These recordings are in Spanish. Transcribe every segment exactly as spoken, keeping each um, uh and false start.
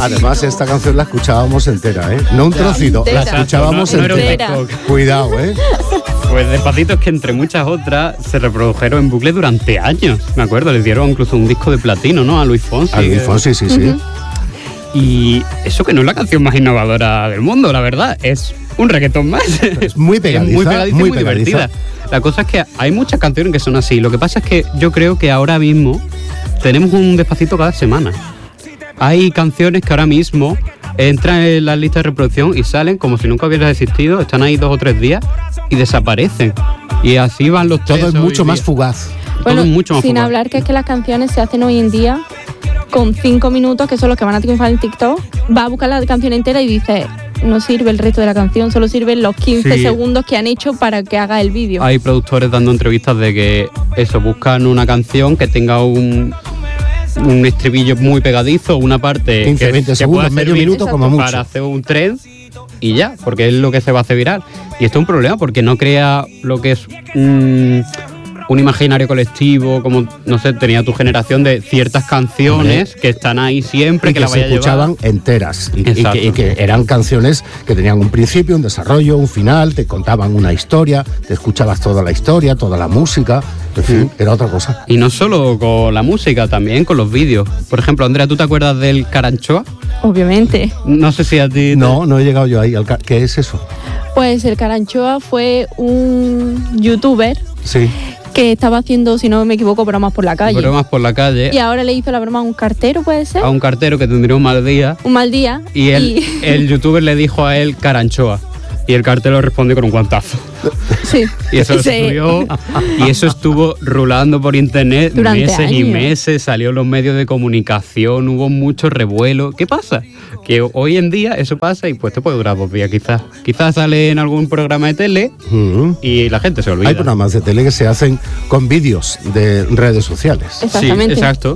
Además, esta canción la escuchábamos entera, ¿eh? No un trocito, entera. la escuchábamos No, no entera. era un Cuidado, ¿eh? Pues Despacito es que entre muchas otras se reprodujeron en bucle durante años. Me acuerdo, les dieron incluso un disco de platino, ¿no? A Luis Fonsi. A Luis Fonsi, sí, sí. Uh-huh. Y eso que no es la canción más innovadora del mundo, la verdad. Es un reggaetón más. Es muy pegadiza, es muy pegadiza muy y muy pegadiza. divertida. La cosa es que hay muchas canciones que son así. Lo que pasa es que yo creo que ahora mismo tenemos un Despacito cada semana. Hay canciones que ahora mismo entran en la lista de reproducción y salen como si nunca hubieran existido, están ahí dos o tres días y desaparecen. Y así van los Todo es mucho más días. fugaz. Bueno, Todo es mucho más sin fugaz. hablar que es que las canciones se hacen hoy en día con cinco minutos, que son los que van a triunfar en TikTok. Va a buscar la canción entera y dice, no sirve el resto de la canción, solo sirven los quince Sí. segundos que han hecho para que haga el vídeo. Hay productores dando entrevistas de que eso, buscan una canción que tenga un, un estribillo muy pegadizo, una parte quince, que, veinte que segundos, pueda medio servir minuto como mucho. para hacer un trend y ya, porque es lo que se va a hacer viral. Y esto es un problema porque no crea lo que es un, un imaginario colectivo, como, no sé, tenía tu generación de ciertas canciones Hombre, que están ahí siempre, y que, que la se vaya a escuchaban llevar. enteras y, y Exacto. que, y que eran canciones que tenían un principio, un desarrollo, un final, te contaban una historia, te escuchabas toda la historia, toda la música, en fin, era otra cosa. Y no solo con la música, también con los vídeos. Por ejemplo, Andrea, ¿tú te acuerdas del Caranchoa? Obviamente. No sé si a ti... No, no he llegado yo ahí. al ca- ¿Qué es eso? Pues el Caranchoa fue un youtuber Sí. que estaba haciendo, si no me equivoco, bromas por la calle. Bromas por la calle Y ahora le hizo la broma a un cartero, ¿puede ser? a un cartero que tendría un mal día Un mal día. y él, el youtuber le dijo a él Caranchoa y el cartero respondió con un guantazo. Sí. Y eso lo Ese- subió y eso estuvo rulando por internet Durante meses y años. meses, salió en los medios de comunicación, hubo mucho revuelo. ¿Qué pasa? Que hoy en día eso pasa y pues te puede durar dos días quizás. Quizás sale en algún programa de tele Mm. y la gente se olvida. Hay programas de tele que se hacen con vídeos de redes sociales. Exactamente. Sí, exacto.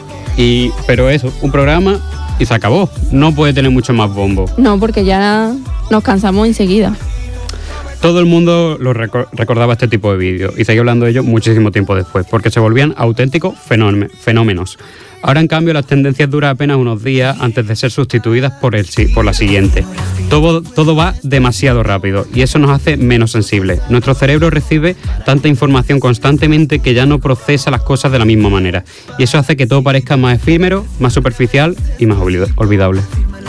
Y, pero eso, un programa y se acabó. No puede tener mucho más bombo. No, porque ya nos cansamos enseguida. Todo el mundo lo reco- recordaba este tipo de vídeos y seguía hablando de ellos muchísimo tiempo después, porque se volvían auténticos fenómen- fenómenos. Ahora, en cambio, las tendencias duran apenas unos días antes de ser sustituidas por, el, si- por la siguiente. Todo, todo va demasiado rápido y eso nos hace menos sensibles. Nuestro cerebro recibe tanta información constantemente que ya no procesa las cosas de la misma manera. Y eso hace que todo parezca más efímero, más superficial y más olvida- olvidable.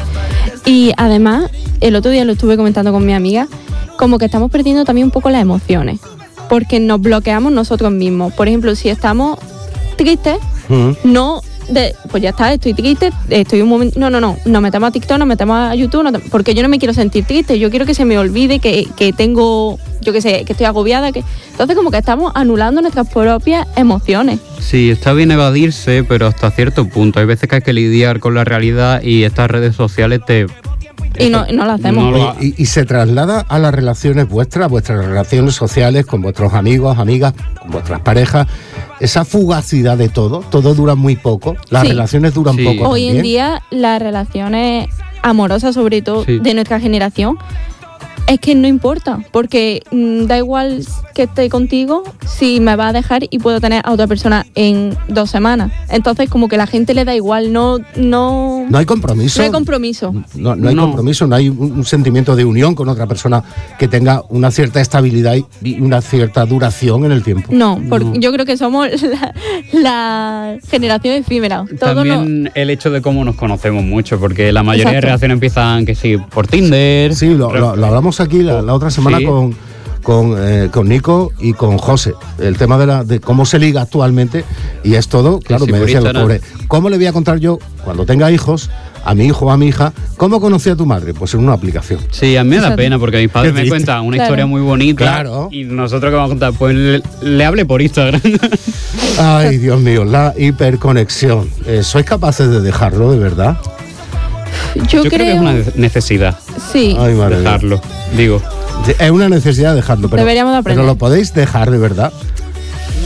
Y además, el otro día lo estuve comentando con mi amiga, como que estamos perdiendo también un poco las emociones, porque nos bloqueamos nosotros mismos. Por ejemplo, si estamos tristes, Mm. no, de, pues ya está, estoy triste, estoy un momento, no, no, no, nos metemos a TikTok, nos metemos a YouTube, no te- porque yo no me quiero sentir triste, yo quiero que se me olvide que, que tengo, yo qué sé, que estoy agobiada, que entonces como que estamos anulando nuestras propias emociones. Sí, está bien evadirse, pero hasta cierto punto. Hay veces que hay que lidiar con la realidad y estas redes sociales te... Y no, no lo hacemos. No lo- Y, y se traslada a las relaciones vuestras, a vuestras relaciones sociales, con vuestros amigos, amigas, con vuestras parejas, esa fugacidad de todo, todo dura muy poco, las Sí. relaciones duran Sí. poco Hoy en también. día las relaciones amorosas, sobre todo Sí. de nuestra generación, es que no importa, porque mm, da igual que esté contigo si me va a dejar y puedo tener a otra persona en dos semanas. Entonces como que la gente le da igual, no, no, No hay compromiso. no hay compromiso. No, no hay No. compromiso, no hay un, un sentimiento de unión con otra persona que tenga una cierta estabilidad y- y una cierta duración en el tiempo. No, porque yo creo que somos la, la generación efímera. Todo También el hecho de cómo nos conocemos mucho, porque la mayoría de Exacto. relaciones empiezan que sí, por Tinder. Sí, lo, lo- lo hablamos aquí la, la otra semana Sí. con, con, eh, con Nico y con José. El tema de, la, de cómo se liga actualmente y es todo, claro, sí, me por decía el Instagram. pobre, ¿cómo le voy a contar yo, cuando tenga hijos, a mi hijo o a mi hija, cómo conocí a tu madre? Pues en una aplicación. Sí, a mí me da Exacto. pena porque mis padres Qué me triste. cuentan una Claro. historia muy bonita. Claro. Y nosotros que vamos a contar, pues le, le hablé por Instagram. Ay, Dios mío, la hiperconexión. Eh, ¿Sois capaces de dejarlo, de verdad? no. Yo Yo, creo que es una necesidad sí. Ay, madre mía. dejarlo. Digo, Es una necesidad dejarlo, pero, Deberíamos de aprender. pero lo podéis dejar de verdad.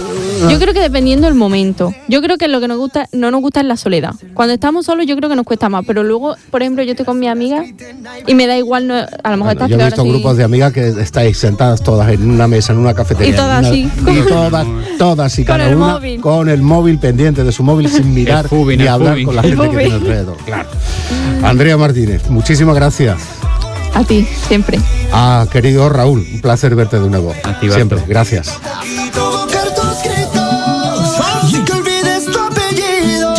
Yo creo que dependiendo del momento. Yo creo que lo que nos gusta, no nos gusta es la soledad. Cuando estamos solos yo creo que nos cuesta más, pero luego, por ejemplo, yo estoy con mi amiga y me da igual, no, a lo mejor Bueno, estás yo he peor visto así. grupos de amigas que estáis sentadas todas en una mesa, en una cafetería. Y todas en una- así. Y todas, todas y Con cada el una móvil. con el móvil pendiente de su móvil sin mirar fubin, ni el hablar fubin. con la El gente que fubin. tiene alrededor. Claro. Andrea Martínez, muchísimas gracias. A ti, siempre. Ah, querido Raúl, un placer verte de nuevo. A ti, Siempre, Barto. gracias. Tocar tus gritos y que olvides tu apellido.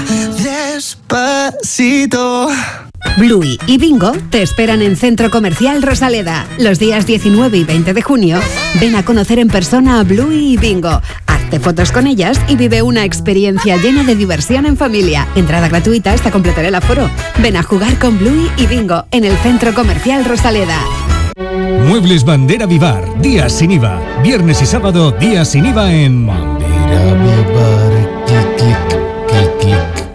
Despacito. Bluey y Bingo te esperan en Centro Comercial Rosaleda. Los días diecinueve y veinte de junio, ven a conocer en persona a Bluey y Bingo. Hazte fotos con ellas y vive una experiencia llena de diversión en familia. Entrada gratuita hasta completar el aforo. Ven a jugar con Bluey y Bingo en el Centro Comercial Rosaleda. Muebles Bandera Vivar, días sin I V A. Viernes y sábado, días sin I V A en Bandera Vivar. Clic, clic, clic, clic.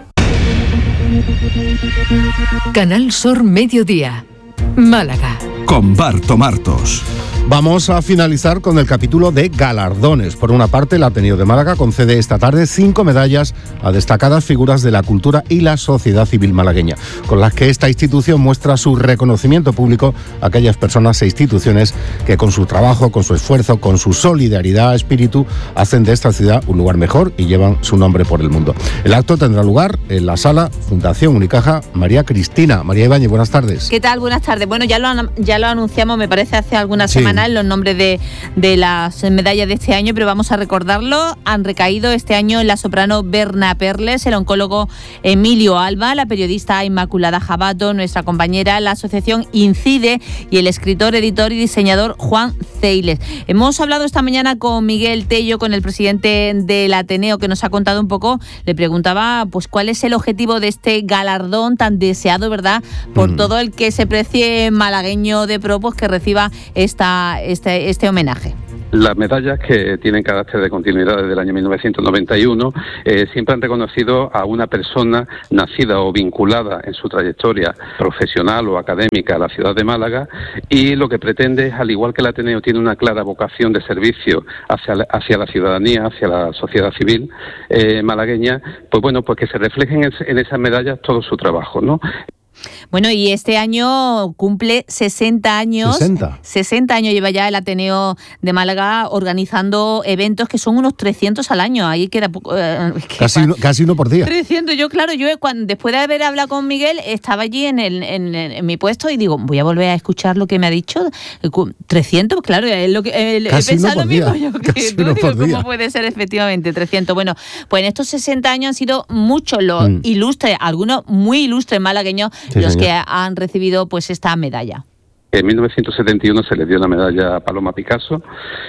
Canal Sur Mediodía, Málaga. Con Barto Martos. Vamos a finalizar con el capítulo de galardones. Por una parte, el Ateneo de Málaga concede esta tarde cinco medallas a destacadas figuras de la cultura y la sociedad civil malagueña, con las que esta institución muestra su reconocimiento público a aquellas personas e instituciones que con su trabajo, con su esfuerzo, con su solidaridad, espíritu, hacen de esta ciudad un lugar mejor y llevan su nombre por el mundo. El acto tendrá lugar en la sala Fundación Unicaja María Cristina. María Ibáñez, buenas tardes. ¿Qué tal? Buenas tardes. Bueno, ya lo, ya lo anunciamos, me parece, hace algunas Sí. semanas los nombres de, de las medallas de este año, pero vamos a recordarlo. Han recaído este año en la soprano Berna Perles, el oncólogo Emilio Alba, la periodista Inmaculada Jabato, nuestra compañera, la asociación Incide y el escritor, editor y diseñador Juan Ceiles. Hemos hablado esta mañana con Miguel Tello, con el presidente del Ateneo, que nos ha contado un poco. Le preguntaba pues cuál es el objetivo de este galardón tan deseado, ¿verdad?, por Mm. todo el que se precie malagueño de pro, pues que reciba esta, este, este homenaje. Las medallas, que tienen carácter de continuidad desde el año mil novecientos noventa y uno, eh, siempre han reconocido a una persona nacida o vinculada en su trayectoria profesional o académica a la ciudad de Málaga, y lo que pretende es, al igual que el Ateneo tiene una clara vocación de servicio hacia la, hacia la ciudadanía, hacia la sociedad civil eh, malagueña, pues bueno, pues que se reflejen en, en esas medallas todo su trabajo, ¿no? Bueno, y este año cumple sesenta años. sesenta. sesenta años lleva ya el Ateneo de Málaga organizando eventos que son unos trescientos al año. Ahí queda poco. Eh, que Casi, uno, casi uno por día. trescientos. Yo, claro, yo cuando, después de haber hablado con Miguel, estaba allí en, el, en, en mi puesto y digo, voy a volver a escuchar lo que me ha dicho. trescientos, pues claro, es lo que eh, he Casi uno pensado por lo mismo. día. Yo que Casi tú, uno digo, por ¿cómo día. puede ser efectivamente trescientos? Bueno, pues en estos sesenta años han sido muchos los Mm. ilustres, algunos muy ilustres malagueños, Sí, los señor. que han recibido pues esta medalla. En mil novecientos setenta y uno se le dio la medalla a Paloma Picasso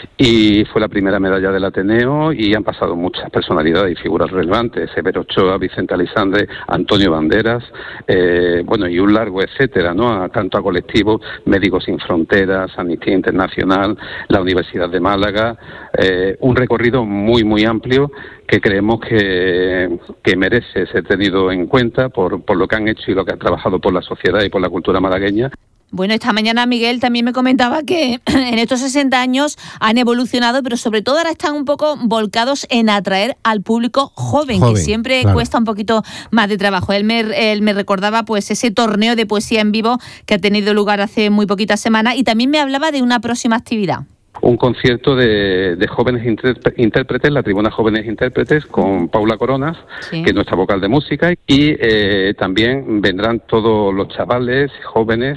y fue la primera medalla del Ateneo, y han pasado muchas personalidades y figuras relevantes: Severo Ochoa, Vicente Aleixandre, Antonio Banderas, eh, bueno, y un largo etcétera, ¿no? A, tanto a colectivos, Médicos Sin Fronteras, Amnistía Internacional, la Universidad de Málaga, eh, un recorrido muy, muy amplio que creemos que, que merece ser tenido en cuenta por, por lo que han hecho y lo que han trabajado por la sociedad y por la cultura malagueña. Bueno, esta mañana Miguel también me comentaba que en estos sesenta años han evolucionado, pero sobre todo ahora están un poco volcados en atraer al público joven, Joven, que siempre claro. cuesta un poquito más de trabajo. Él me, él me recordaba pues ese torneo de poesía en vivo que ha tenido lugar hace muy poquitas semanas, y también me hablaba de una próxima actividad. Un concierto de, de jóvenes interpre- intérpretes, la Tribuna Jóvenes Intérpretes, con Paula Coronas, Sí. que es nuestra vocal de música, y eh, también vendrán todos los chavales jóvenes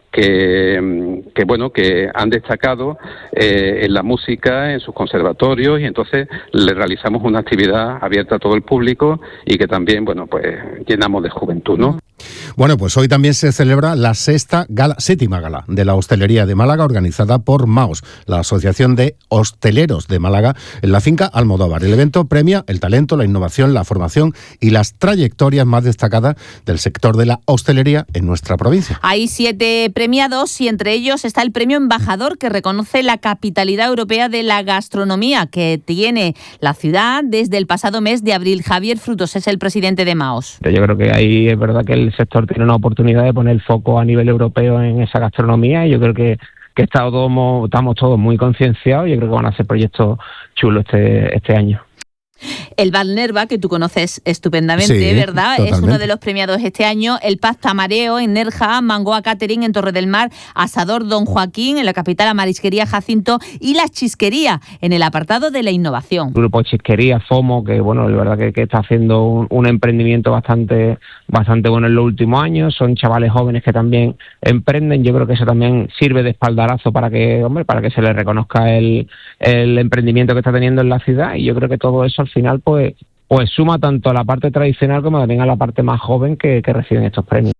que, que bueno, que han destacado eh, en la música, en sus conservatorios, y entonces le realizamos una actividad abierta a todo el público y que también, bueno, pues llenamos de juventud, ¿no? Bueno, pues hoy también se celebra la sexta gala, séptima gala de la hostelería de Málaga, organizada por MAOS, la Asociación de Hosteleros de Málaga, en la finca Almodóvar. El evento premia el talento, la innovación, la formación y las trayectorias más destacadas del sector de la hostelería en nuestra provincia. Hay siete premiados y entre ellos está el premio Embajador, que reconoce la capitalidad europea de la gastronomía que tiene la ciudad desde el pasado mes de abril. Javier Frutos es el presidente de MAOS. Yo creo que ahí es verdad que el sector tiene una oportunidad de poner el foco a nivel europeo en esa gastronomía, y yo creo que, que estamos, estamos todos muy concienciados, y yo creo que van a ser proyectos chulos este, este año. El Bar Nerva, que tú conoces estupendamente, Sí, ¿verdad? totalmente. Es uno de los premiados este año. El Pasta Mareo en Nerja, Mangoa Catering en Torre del Mar, Asador Don Joaquín en la capital, la Marisquería Jacinto y La Chisquería en el apartado de la innovación. Grupo Chisquería, FOMO, que bueno, la verdad que, que está haciendo un, un emprendimiento bastante bastante bueno en los últimos años. Son chavales jóvenes que también emprenden. Yo creo que eso también sirve de espaldarazo para que, hombre, para que se les reconozca el, el emprendimiento que está teniendo en la ciudad, y yo creo que todo eso al final pues pues suma tanto a la parte tradicional como también a la parte más joven que, que reciben estos premios.